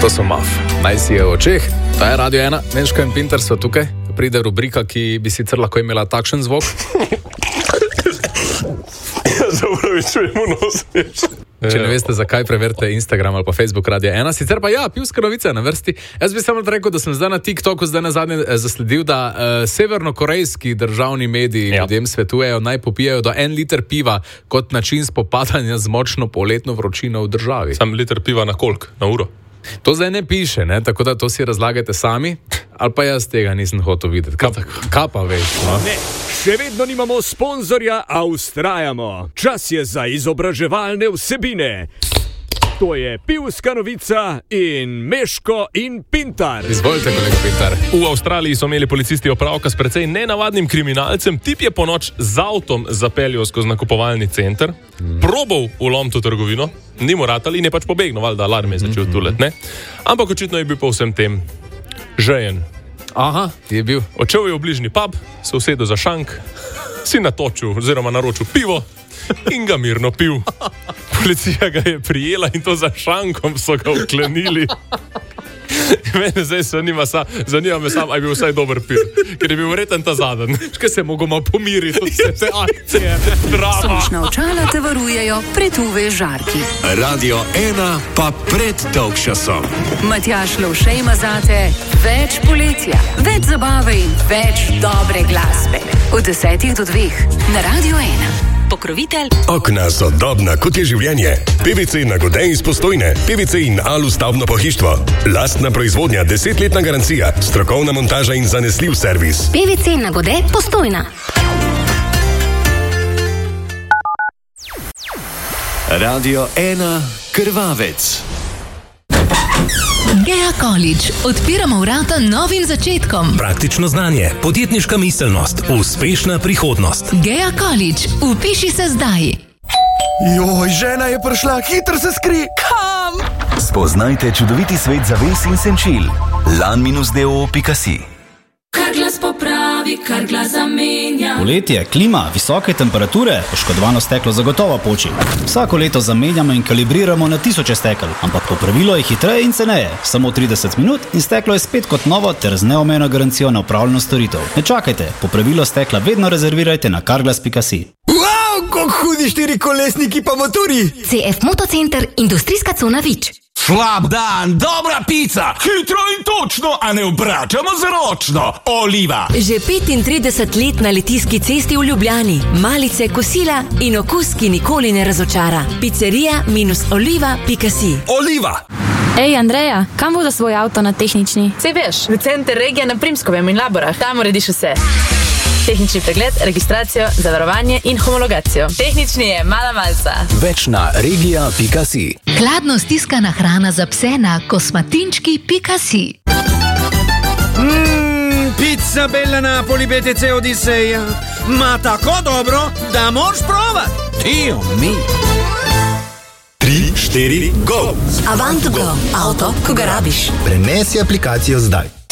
To so Maf, naj si je v očeh. To je Radio 1, Neško in Pintar so tukaj. Pride rubrika, ki bi sicer lahko imela takšen zvok. Zapravičujemo nosmeč. Če ne veste, zakaj, preverite Instagram ali pa Facebook Radio 1. Sicer pa ja, pivska novica je na vrsti. Jaz bi samo rekel, da sem zdaj na TikToku zdaj nazadnje zasledil, da severnokorejski državni mediji ljudem svetujejo, naj popijajo do 1 liter piva kot način spopadanja z močno poletno vročino v državi. Sam liter piva na koliko? Na uro? To zdaj ne piše, ne? Tako da to si razlagajte sami, ali pa jaz tega nisem hotel videti. Kaj pa veš? No? Ne, še vedno nimamo sponzorja, a vztrajamo. Čas je za izobraževalne vsebine. To je pivska novica in Meško in Pintar. Izvolite, kolega Pintar. V Avstraliji so imeli policisti opravka s precej nenavadnim kriminalcem. Tip je ponoč z avtom zapeljal skozi nakupovalni center, probal vlomiti v trgovino, ni mu ratali in je pač pobegnil, valjda alarm je začel tulet, ne? Ampak očitno je bil po vsem tem žejen. Aha, je bil. Odšel je v bližnji pub, se usedel za šank, si natočil oziroma naročil pivo in ga mirno pil. Policija ga je prijela in to za šankom so ga vklenili. Mene zdaj zanima me sam, aj bil vsaj dober pil, ker je bil vreten ta zaden. Škaj se mogoma pomiriti od vse te akcije, drama. Sončna očala te varujejo pred UV žarki. Radio 1 pa pred dolgčasom. Matjaž Lovšej ima zate več poletja, več zabave in več dobre glasbe. Od 10 do 2 na Radio 1. Pokrovitelj. Okna sodobna, kot je življenje. PVC Nagode iz Postojne. PVC in Alu stavbno pohištvo. Lastna proizvodnja, 10-letna garancija, strokovna montaža in zanesljiv servis. PVC Nagode Postojna. Radio 1 Krvavec. Gea College. Odpiramo vrata novim začetkom. Praktično znanje, podjetniška miselnost, uspešna prihodnost. Gea College. Upiši se zdaj. Joj, žena je prišla, hitro se skri. Kam? Spoznajte čudoviti svet zaves in senčil. lan-do.si. Kar glas popravi, kar glas zamenja. Poletje, klima, visoke temperature, poškodovano steklo zagotovo poči. Vsako leto zamenjamo in kalibriramo na tisoče stekel, ampak popravilo je hitreje in ceneje. Samo 30 minut in steklo je spet kot novo ter z neomejeno garancijo na upravljeno storitev. Ne čakajte, popravilo stekla vedno rezervirajte na carglass.si. Wow, kako hudi 4-kolesniki pa motori. CF Motocenter, industrijska cona Vič. Slab dan, dobra pica, hitro in točno, a ne obračamo z ročno. Oliva. Že 35 let na Litijski cesti v Ljubljani. Malice, kosila in okus, ki nikoli ne razočara. Pizzeria-oliva.si. Oliva. Ej, Andreja, kam bo za svoj avto na tehnični? Sej veš, v center regija na Primskovem in Laborah. Tam urediš vse. Tehnični pregled, registracijo, zavarovanje in homologacijo. Tehnični je mala malca. Več na regija.si. Hladno stiskana hrana za pse na kosmatinčki.si. Pizza Bella Napoli BTC Odiseja. Ma tako dobro, da moraš provat. Dio mi. 3, 4, go! Avant to go. Avto, ko ga rabiš. Prenesi aplikacijo zdaj.